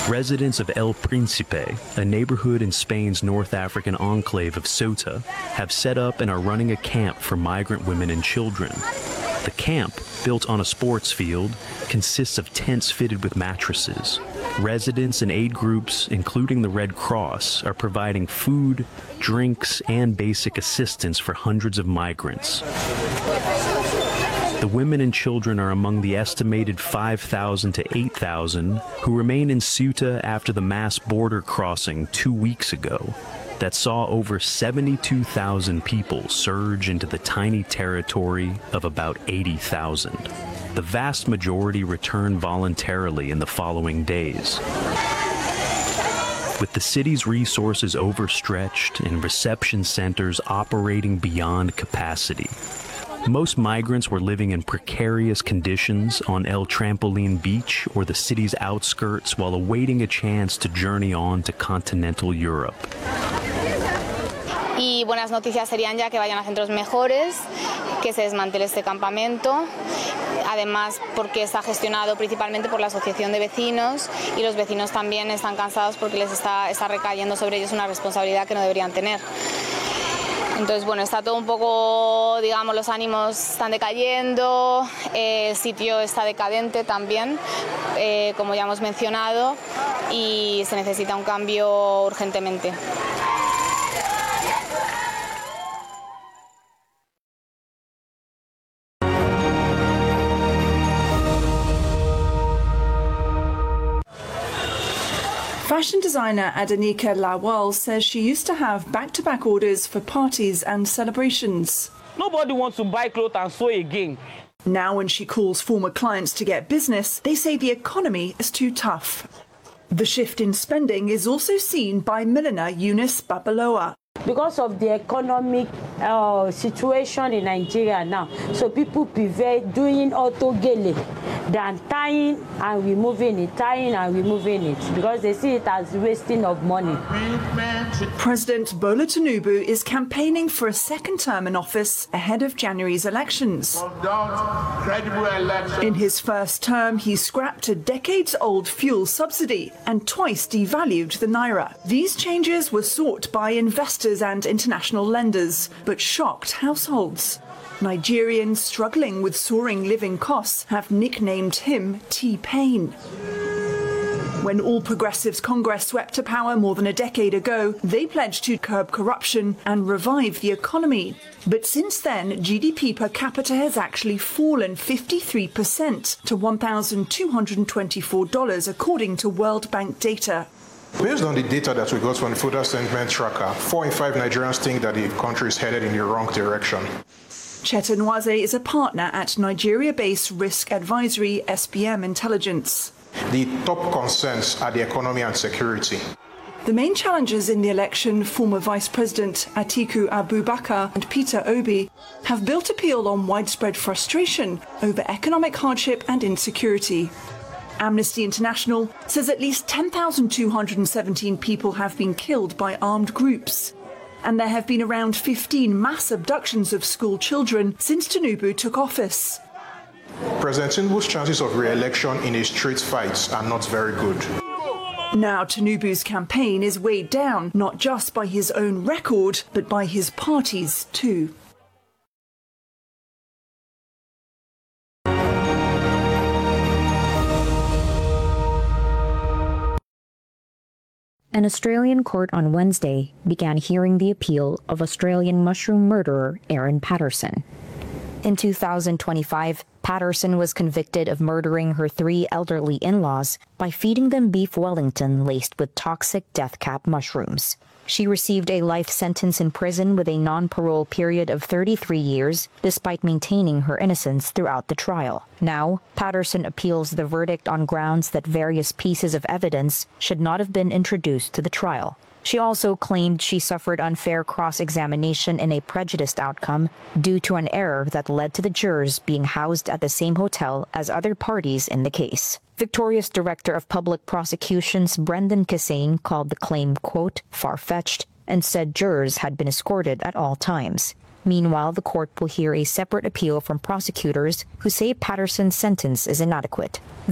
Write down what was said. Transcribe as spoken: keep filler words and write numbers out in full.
Residents of El Príncipe, a neighborhood in Spain's North African enclave of Ceuta, have set up and are running a camp for migrant women and children. The camp, built on a sports field, consists of tents fitted with mattresses. Residents and aid groups, including the Red Cross, are providing food, drinks, and basic assistance for hundreds of migrants. The women and children are among the estimated five thousand to eight thousand who remain in Ceuta after the mass border crossing two weeks ago that saw over seventy-two thousand people surge into the tiny territory of about eighty thousand. The vast majority return voluntarily in the following days. With the city's resources overstretched and reception centers operating beyond capacity, most migrants were living in precarious conditions on El Trampoline Beach or the city's outskirts while awaiting a chance to journey on to continental Europe. Y buenas noticias serían ya que vayan a centros mejores, que se desmantele este campamento, además porque está gestionado principalmente por la Asociación de Vecinos y los vecinos también están cansados porque les está, está recayendo sobre ellos una responsabilidad que no deberían tener. Entonces, bueno, está todo un poco, digamos, los ánimos están decayendo, eh, el sitio está decadente también, eh, como ya hemos mencionado, y se necesita un cambio urgentemente. Fashion designer Adanika Lawal says she used to have back-to-back orders for parties and celebrations. Nobody wants to buy clothes and sew again. Now when she calls former clients to get business, they say the economy is too tough. The shift in spending is also seen by milliner Eunice Babaloa. Because of the economic uh, situation in Nigeria now, so people prefer doing auto gele than tying and removing it, tying and removing it, because they see it as wasting of money. President Bola Tinubu is campaigning for a second term in office ahead of January's elections. In his first term, he scrapped a decades-old fuel subsidy and twice devalued the naira. These changes were sought by investors and international lenders, but shocked households. Nigerians struggling with soaring living costs have nicknamed him T-Pain. When All Progressives Congress swept to power more than a decade ago, they pledged to curb corruption and revive the economy. But since then, G D P per capita has actually fallen fifty-three percent to one thousand two hundred twenty-four dollars, according to World Bank data. Based on the data that we got from the Food Sentiment Tracker, four in five Nigerians think that the country is headed in the wrong direction. Cheta Nwaze is a partner at Nigeria-based Risk Advisory S B M Intelligence. The top concerns are the economy and security. The main challenges in the election, former Vice President Atiku Abubakar and Peter Obi, have built appeal on widespread frustration over economic hardship and insecurity. Amnesty International says at least ten thousand two hundred seventeen people have been killed by armed groups. And there have been around fifteen mass abductions of school children since Tinubu took office. President Tinubu's chances of re-election in a straight fight are not very good. Now Tinubu's campaign is weighed down not just by his own record, but by his party's too. An Australian court on Wednesday began hearing the appeal of Australian mushroom murderer Aaron Patterson. In two thousand twenty-five, Patterson was convicted of murdering her three elderly in-laws by feeding them beef Wellington laced with toxic death cap mushrooms. She received a life sentence in prison with a non-parole period of thirty-three years, despite maintaining her innocence throughout the trial. Now, Patterson appeals the verdict on grounds that various pieces of evidence should not have been introduced to the trial. She also claimed she suffered unfair cross-examination in a prejudiced outcome due to an error that led to the jurors being housed at the same hotel as other parties in the case. Victoria's Director of Public Prosecutions Brendan Kissane called the claim, quote, far-fetched, and said jurors had been escorted at all times. Meanwhile, the court will hear a separate appeal from prosecutors who say Patterson's sentence is inadequate.